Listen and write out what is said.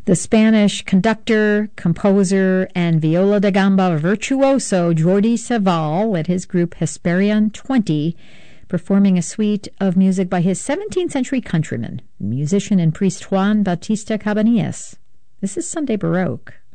The Spanish conductor, composer, and viola da gamba virtuoso Jordi Savall led his group Hesperian 20, performing a suite of music by his 17th century countryman, musician and priest Juan Bautista Cabanillas. This is Sunday Baroque.